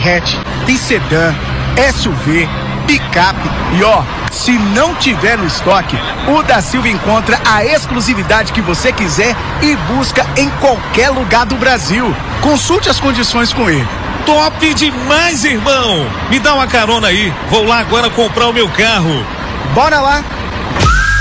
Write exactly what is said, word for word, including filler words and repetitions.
hatch, tem sedã, S U V, picape e ó, se não tiver no estoque, o da Silva encontra a exclusividade que você quiser e busca em qualquer lugar do Brasil. Consulte as condições com ele. Top demais, irmão! Me dá uma carona aí, vou lá agora comprar o meu carro. Bora lá!